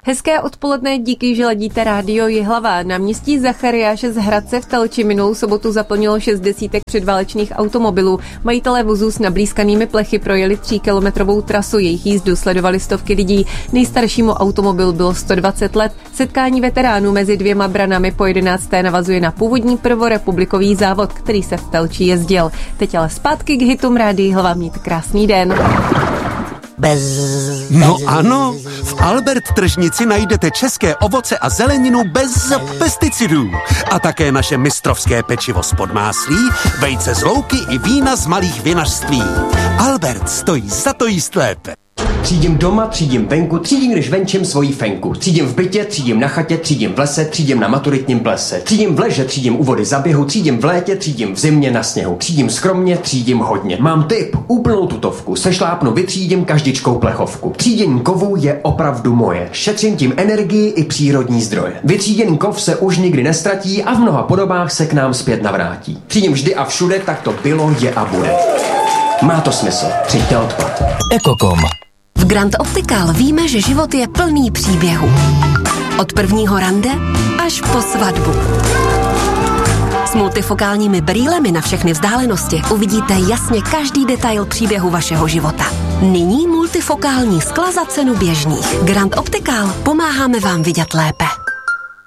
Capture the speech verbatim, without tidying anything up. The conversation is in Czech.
Hezké odpoledne, díky, že ladíte rádio Jihlava. Náměstí Zachariáše z Hradce v Telči minulou sobotu zaplnilo šest desítek předválečných automobilů. Majitelé vozů s nablýskanými plechy projeli tříkilometrovou trasu, jejich jízdu sledovali stovky lidí. Nejstaršímu automobilu bylo sto dvacet let. Setkání veteránů mezi dvěma branami po jedenácté navazuje na původní prvorepublikový závod, který se v Telči jezdil. Teď ale zpátky k hitům Rádia Jihlava. Mějte krásný den. Bez, no ano, v Albert tržnici najdete české ovoce a zeleninu bez pesticidů. A také naše mistrovské pečivo z podmáslí, vejce z louky i vína z malých vinařství. Albert stojí za to jíst lépe. Třídím doma, třídím venku, třídím, když venčím svoji fenku. Třídím v bytě, třídím na chatě, třídím v lese, třídím na maturitním plese. Třídím v leže, třídím u vody za běhu, třídím v létě, třídím v zimě na sněhu. Třídím skromně, třídím hodně. Mám tip, úplnou tutovku, sešlápnu, vytřídím každičkou plechovku. Třídění kovů je opravdu moje. Šetřím tím energii i přírodní zdroje. Vytříděný kov se už nikdy nestratí a v mnoha podobách se k nám zpět navrátí. Třídím vždy a všude, tak to bylo, je a bude. Má to smysl. Třiďte odpad. Ekokom. V Grand Optical víme, že život je plný příběhů. Od prvního rande až po svatbu. S multifokálními brýlemi na všechny vzdálenosti uvidíte jasně každý detail příběhu vašeho života. Nyní multifokální skla za cenu běžných. Grand Optical, pomáháme vám vidět lépe.